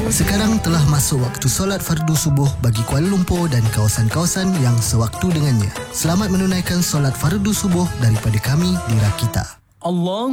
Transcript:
Sekarang telah masuk waktu solat fardu subuh bagi Kuala Lumpur dan kawasan-kawasan yang sewaktu dengannya. Selamat menunaikan solat fardu subuh daripada kami di Rakita. Allah